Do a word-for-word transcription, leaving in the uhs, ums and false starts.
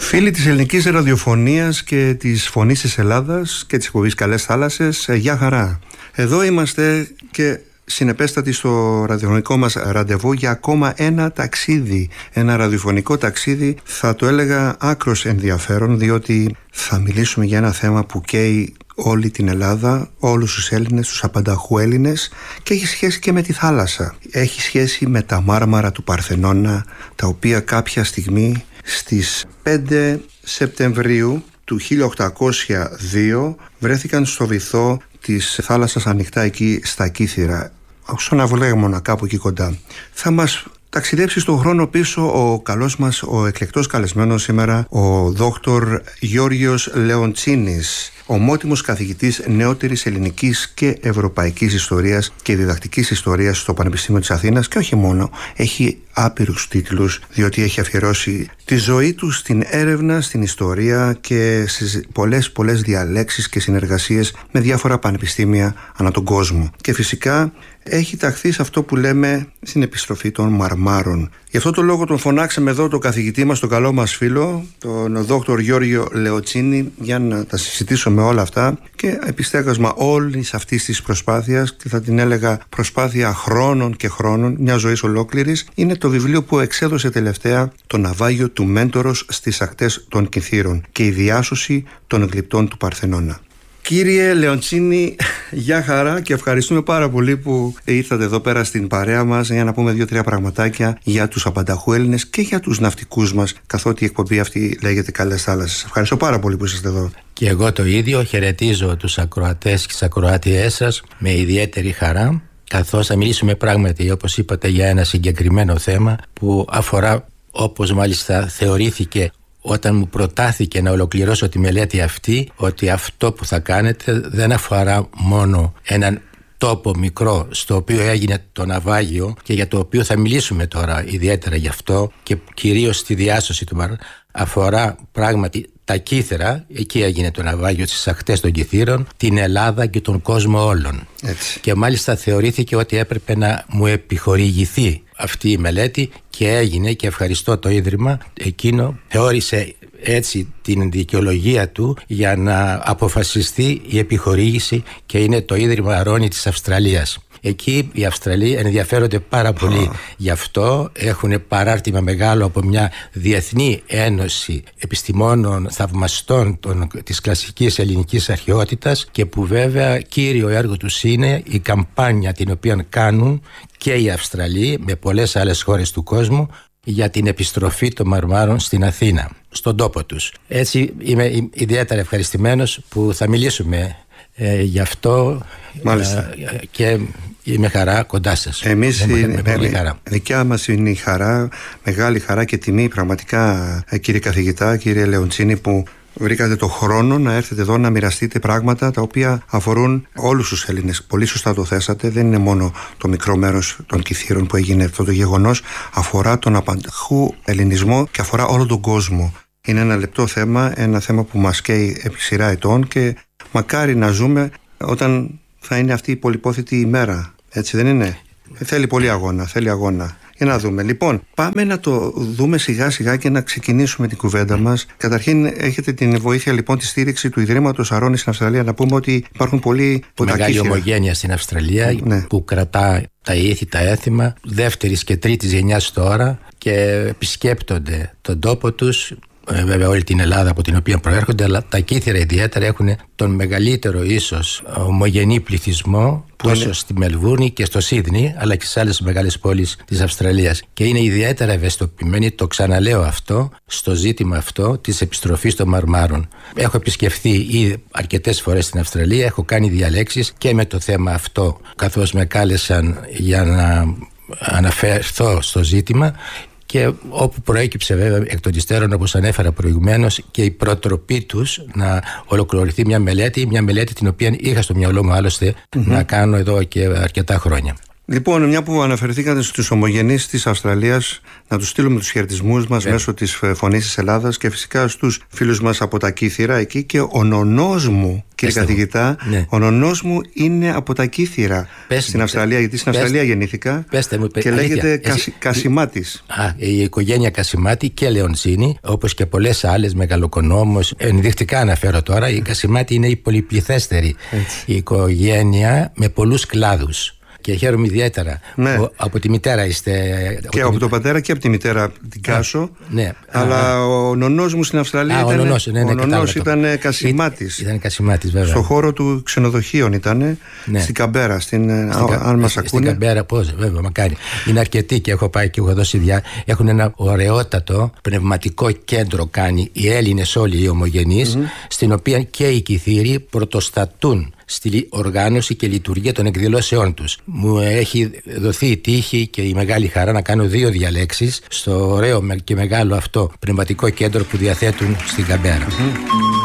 Φίλοι της ελληνικής ραδιοφωνίας και της Φωνής της Ελλάδας και της εκπομπής Καλές Θάλασσες, γεια χαρά. Εδώ είμαστε και συνεπέστατοι στο ραδιοφωνικό μας ραντεβού για ακόμα ένα ταξίδι. Ένα ραδιοφωνικό ταξίδι, θα το έλεγα άκρος ενδιαφέρον, διότι θα μιλήσουμε για ένα θέμα που καίει όλη την Ελλάδα, όλους τους Έλληνες, τους απανταχού Έλληνες, και έχει σχέση και με τη θάλασσα. Έχει σχέση με τα μάρμαρα του Παρθενώνα, τα οποία κάποια στιγμή στις πέντε Σεπτεμβρίου του χίλια οκτακόσια δύο βρέθηκαν στο βυθό της θάλασσας ανοιχτά εκεί στα Κύθυρα, στον Αυλαίμονα, κάπου εκεί κοντά. Θα μας ταξιδέψει στον χρόνο πίσω ο καλός μας, ο εκλεκτός καλεσμένος σήμερα, ο δόκτωρ Γιώργος Λεοντσίνης, ομότιμος καθηγητής νεότερης ελληνικής και ευρωπαϊκής ιστορίας και διδακτικής ιστορίας στο Πανεπιστήμιο της Αθήνας, και όχι μόνο, έχει άπειρους τίτλους, διότι έχει αφιερώσει τη ζωή του στην έρευνα, στην ιστορία και στις πολλές πολλές διαλέξεις και συνεργασίες με διάφορα πανεπιστήμια ανά τον κόσμο. Και φυσικά έχει ταχθεί σε αυτό που λέμε στην επιστροφή των μαρμάρων. Γι' αυτό το λόγο τον φωνάξαμε εδώ τον καθηγητή μας, τον καλό μας φίλο, τον δόκτωρ Γιώργο Λεοντσίνη, για να τα συζητήσουμε όλα αυτά, και επιστέγασμα όλης αυτής της προσπάθειας, και θα την έλεγα προσπάθεια χρόνων και χρόνων, μια ζωής ολόκληρης, είναι το βιβλίο που εξέδωσε τελευταία, το ναυάγιο του Μέντορος στις ακτές των Κυθύρων και η διάσωση των γλυπτών του Παρθενώνα. Κύριε Λεοντσίνη, γεια χαρά, και ευχαριστούμε πάρα πολύ που ήρθατε εδώ πέρα στην παρέα μας για να πούμε δύο-τρία πραγματάκια για τους απανταχού Έλληνες και για τους ναυτικούς μας, καθότι η εκπομπή αυτή λέγεται Καλές Θάλασσες. Ευχαριστώ πάρα πολύ που είσαστε εδώ. Και εγώ το ίδιο χαιρετίζω τους ακροατές και τις ακροάτριές σας με ιδιαίτερη χαρά, καθώς θα μιλήσουμε πράγματι, όπως είπατε, για ένα συγκεκριμένο θέμα που αφορά, όπως μάλιστα θεωρήθηκε όταν μου προτάθηκε να ολοκληρώσω τη μελέτη αυτή, ότι αυτό που θα κάνετε δεν αφορά μόνο έναν τόπο μικρό στο οποίο έγινε το ναυάγιο και για το οποίο θα μιλήσουμε τώρα ιδιαίτερα γι' αυτό, και κυρίως στη διάσωση του Μαρ, αφορά πράγματι τα Κύθυρα, εκεί έγινε το ναυάγιο στις ακτές των Κυθύρων, την Ελλάδα και τον κόσμο όλων. Έτσι. Και μάλιστα θεωρήθηκε ότι έπρεπε να μου επιχορηγηθεί αυτή η μελέτη, και έγινε, και ευχαριστώ το Ίδρυμα εκείνο, θεώρησε έτσι την δικαιολογία του για να αποφασιστεί η επιχορήγηση, και είναι το Ίδρυμα Αρώνη της Αυστραλίας. Εκεί οι Αυστραλοί ενδιαφέρονται πάρα πολύ oh. γι' αυτό. Έχουν παράρτημα μεγάλο από μια διεθνή ένωση επιστημόνων θαυμαστών των, της κλασικής ελληνικής αρχαιότητας, και που βέβαια κύριο έργο τους είναι η καμπάνια την οποία κάνουν και οι Αυστραλοί με πολλές άλλες χώρες του κόσμου για την επιστροφή των μαρμάρων στην Αθήνα, στον τόπο τους. Έτσι είμαι ιδιαίτερα ευχαριστημένος που θα μιλήσουμε ε, γι' αυτό. Μάλιστα. Ε, και είμαι χαρά κοντά σας. Εμείς είναι, με, με, με χαρά. Δικιά μας είναι η χαρά, μεγάλη χαρά και τιμή πραγματικά, κύριε καθηγητά, κύριε Λεοντσίνη, που βρήκατε το χρόνο να έρθετε εδώ να μοιραστείτε πράγματα τα οποία αφορούν όλους τους Έλληνες. Πολύ σωστά το θέσατε. Δεν είναι μόνο το μικρό μέρος των Κυθύρων που έγινε αυτό το γεγονός. Αφορά τον απανταχού ελληνισμό και αφορά όλο τον κόσμο. Είναι ένα λεπτό θέμα, ένα θέμα που μας καίει επί σειρά ετών, και μακάρι να ζούμε όταν θα είναι αυτή η πολυπόθητη ημέρα. Έτσι δεν είναι? Θέλει πολύ αγώνα, θέλει αγώνα. Για να δούμε. Λοιπόν, πάμε να το δούμε σιγά σιγά και να ξεκινήσουμε την κουβέντα μας. Καταρχήν, έχετε την βοήθεια, λοιπόν, τη στήριξη του Ιδρύματος Αρώνη στην Αυστραλία. Να πούμε ότι υπάρχουν πολλοί που τα μεγάλη ομογένεια στην Αυστραλία, ναι, που κρατά τα ήθη, τα έθιμα δεύτερης και τρίτης γενιάς τώρα, και επισκέπτονται τον τόπο τους. Βέβαια όλη την Ελλάδα από την οποία προέρχονται, αλλά τα Κύθυρα ιδιαίτερα έχουν τον μεγαλύτερο ίσως ομογενή πληθυσμό, τόσο είναι στη Μελβούρνη και στο Σίδνεϊ, αλλά και σε άλλες μεγάλες πόλεις της Αυστραλίας. Και είναι ιδιαίτερα ευαισθητοποιημένοι, το ξαναλέω αυτό, στο ζήτημα αυτό της επιστροφής των μαρμάρων. Έχω επισκεφθεί ήδη αρκετές φορές στην Αυστραλία, έχω κάνει διαλέξεις και με το θέμα αυτό, καθώς με κάλεσαν για να αναφερθώ στο ζήτημα. Και όπου προέκυψε βέβαια εκ των υστέρων, όπως ανέφερα προηγουμένως, και η προτροπή τους να ολοκληρωθεί μια μελέτη, μια μελέτη την οποία είχα στο μυαλό μου άλλωστε mm-hmm. να κάνω εδώ και αρκετά χρόνια. Λοιπόν, μια που αναφερθήκατε στους ομογενείς της Αυστραλίας, να τους στείλουμε τους χαιρετισμούς μας yeah. μέσω της Φωνής της Ελλάδας και φυσικά στους φίλους μας από τα Κύθυρα εκεί. Και ο νονός μου, κύριε Πέστε καθηγητά, ναι. ο νονός μου είναι από τα Κύθυρα Πέστε στην Αυστραλία, πέ... γιατί στην Πέστε... Αυστραλία γεννήθηκα Πέστε μου, πέ... και λέγεται Κασι... Κασιμάτης. Α, η οικογένεια Κασιμάτη και Λεοντσίνη, όπως και πολλές άλλες, Μεγαλοκονόμος, ενδεικτικά αναφέρω τώρα, η Κασιμάτη είναι η πολυπληθέστερη η οικογένεια με πολλούς κλάδους. Και χαίρομαι ιδιαίτερα. Ναι. Ο, από τη μητέρα είστε. Και από, από τον πατέρα και από τη μητέρα την Κάσο. Α, ναι. Αλλά α, ο νονός μου στην Αυστραλία α, ήταν. Ο νονός, ναι, ναι, ο νονός ήταν Κασιμάτης. Ήταν Κασιμάτης, βέβαια. Στο χώρο του ξενοδοχείων ήταν. Ναι. Στην Καμπέρα. Στην, στην, αν μας ακούνε. Στην Καμπέρα, πώς, βέβαια, μακάρι. Είναι αρκετοί και έχω πάει και έχω δώσει διά. Έχουν ένα ωραιότατο πνευματικό κέντρο κάνει οι Έλληνες όλοι οι ομογενείς, mm-hmm. στην οποία και οι Κυθύριοι πρωτοστατούν στη οργάνωση και λειτουργία των εκδηλώσεών τους. Μου έχει δοθεί η τύχη και η μεγάλη χαρά να κάνω δύο διαλέξεις στο ωραίο και μεγάλο αυτό πνευματικό κέντρο που διαθέτουν στην Καμπέρα. Mm-hmm.